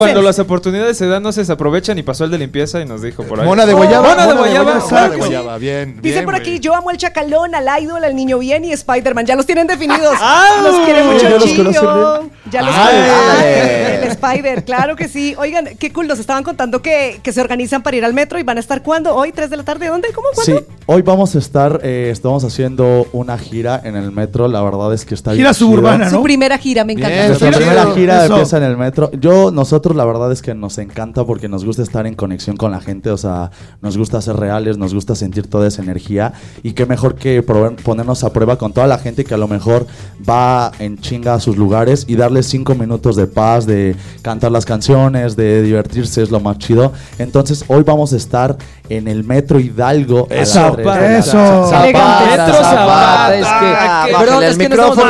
Cuando las oportunidades se dan, no se desaprovechan, y pasó el de limpieza y nos dijo por ahí. Mona de guayaba. Mona de guayaba. Mona de guayaba, bien. Dice por aquí, güey. yo amo el Chacalón, al Idol, al Niño Bien y Spider-Man. Ya los tienen definidos. ¡Ah! Los quiere mucho ¿Ya los Chillo. conocen Ya los el Spider, claro que sí. Oigan, qué cool, nos estaban contando que se organizan para ir al metro y van a estar ¿cuándo? ¿Hoy? ¿3 de la tarde? ¿Dónde? ¿Cómo? ¿Cuándo? Sí, hoy vamos a estar, estamos haciendo una gira en el metro. La verdad es que está bien Gira chido. suburbana, Su ¿no? primera gira, me encanta. Bien, Nuestra Eso. primera gira Eso. empieza en el metro. Nosotros la verdad es que nos encanta porque nos gusta estar en conexión con la gente, o sea, nos gusta ser reales, nos gusta sentir toda esa energía, y qué mejor que ponernos a prueba con toda la gente que a lo mejor va en chinga a sus lugares y darles 5 minutos de paz, de cantar las canciones, de divertirse, es lo más chido. Entonces hoy vamos a estar en el Metro Hidalgo. Eso, Eso. Metro Zapata. Es Ah, que, qué- bro, es que no estamos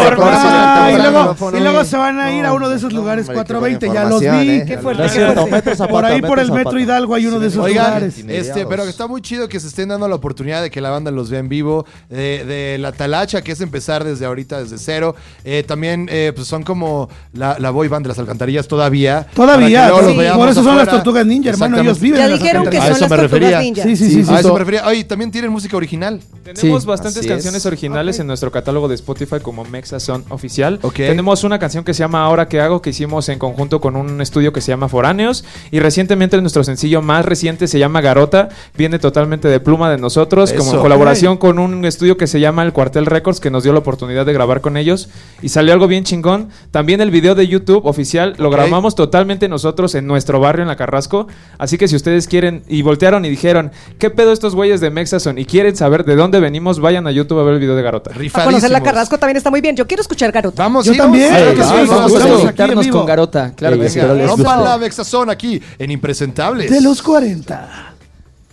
Y luego se van a ir a uno de esos lugares, hombre, 420, qué ya buena los vi. información, Qué fuerte, No es qué cierto, fuerte. Metro Zapata, Por ahí por el Zapata. Metro Hidalgo hay uno de esos Oigan, lugares. pero que está muy chido que se estén dando la oportunidad de que la banda los vea en vivo, de la talacha, que es empezar desde ahorita, desde cero. También pues son como la boy band de las alcantarillas todavía. Todavía, para que luego los sí. veamos Por eso son las afuera. Tortugas Ninja, hermano. Ellos Exactamente. viven Ya en las dijeron que alcantarillas. son eso las me Tortugas refería. Ninja. Sí, sí, sí. A eso me refería. Oye, también tienen música original. Tenemos Sí, bastantes así canciones es. originales en nuestro catálogo de Spotify como Mexa Son Oficial. Ok. Tenemos una canción que se llama Ahora que hago, que hicimos en conjunto con un estudio que se llama Foráneos. Y recientemente nuestro sencillo más reciente se llama Garota. Viene totalmente de pluma de nosotros, como en Eso. colaboración con un estudio que se llama El Cuartel Records, que nos dio la oportunidad de grabar con ellos. Y salió algo bien chingón. También el video de YouTube oficial lo Ok. grabamos totalmente nosotros en nuestro barrio en La Carrasco. Así que si ustedes quieren y voltearon y dijeron, ¿qué pedo estos güeyes de Mexa Son? Y quieren saber de dónde venimos, vayan a YouTube a ver el video de Garota. Para conocer la Carrasco también está muy bien. Yo quiero escuchar Garota. Vamos, Yo sí, también. vamos, claro que Ay, sí, vamos, con gusto. estamos aquí en conectarnos vivo. con Garota, claro que sí. Espero les Rompan guste. la Vexazón aquí en Impresentables. De los 40.